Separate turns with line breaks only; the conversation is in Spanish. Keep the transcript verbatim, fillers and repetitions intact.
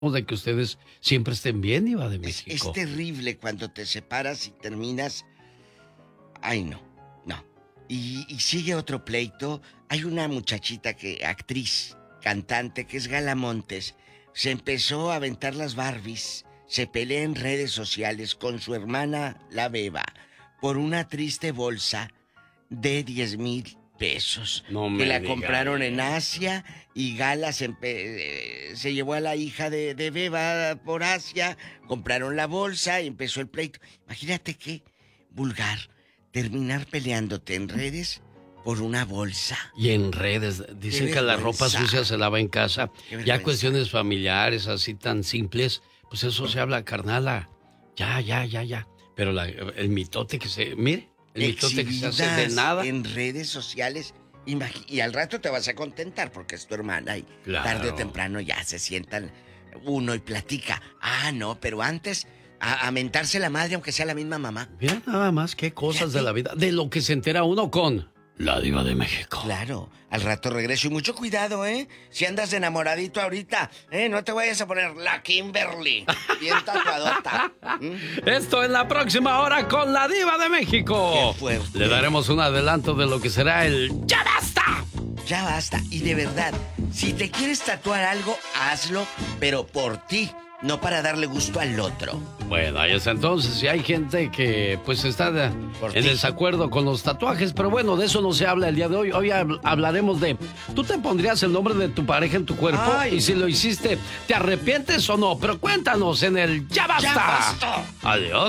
de que ustedes siempre estén bien, Diva de
Es,
México.
es terrible cuando te separas y terminas. Ay, no, no. Y, y sigue otro pleito. Hay una muchachita que, actriz, cantante, que es Gala Montes. Se empezó a aventar las Barbies. Se pelea en redes sociales con su hermana, la Beba, por una triste bolsa de diez mil pesos.
No me
que la
diga
compraron en
eso.
Asia y Gala se, empe- se llevó a la hija de, de Beba por Asia. Compraron la bolsa y empezó el pleito. Imagínate qué vulgar terminar peleándote en redes por una bolsa.
Y en redes, dicen
Qué
que la
vergüenza.
ropa sucia se lava en casa.
Qué
Ya
vergüenza.
cuestiones familiares así tan simples, pues eso se habla, carnala. Ya, ya, ya, ya. Pero la- el mitote que se... Mire, el mitote que se hace de
Exhibidas
nada.
en redes sociales. Imagi- y al rato te vas a contentar porque es tu hermana y
Claro.
tarde o temprano ya se sientan uno y platica. Ah, no, pero antes a, a mentarse la madre aunque sea la misma mamá.
Mira nada más qué cosas de la vida, de lo que se entera uno con la Diva de México.
Claro, al rato regreso y mucho cuidado, ¿eh? Si andas de enamoradito ahorita, ¿eh? No te vayas a poner la Kimberly, bien tatuadota. ¿Mm?
Esto en la próxima hora con la Diva de México.
Qué fuerte.
Le daremos un adelanto de lo que será el ¡Ya basta!
Ya basta. Y de verdad, si te quieres tatuar algo, hazlo, pero por ti, no para darle gusto al otro.
Bueno, ahí está entonces. Si hay gente que pues está de-
Por
en
ti.
desacuerdo con los tatuajes, pero bueno, de eso no se habla el día de hoy. Hoy hab- hablaremos de, ¿tú te pondrías el nombre de tu pareja en tu cuerpo?
Ay.
Y si lo hiciste, ¿te arrepientes o no? Pero cuéntanos en el ¡Ya basta!
¡Ya basta!
Adiós.